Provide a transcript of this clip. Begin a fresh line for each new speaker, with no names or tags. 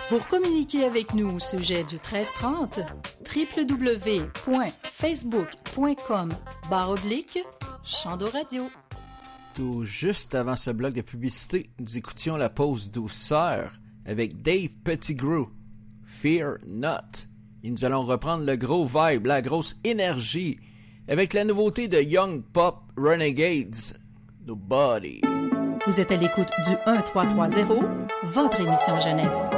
Pour communiquer avec nous au sujet du 1330, www.facebook.com/Chando Radio.
Tout juste avant ce bloc de publicité, nous écoutions la pause douceur avec Dave Pettigrew, Fear Not. Et nous allons reprendre le gros vibe, la grosse énergie, avec la nouveauté de Young Pop Renegades, Nobody.
Vous êtes à l'écoute du 1330, votre émission jeunesse.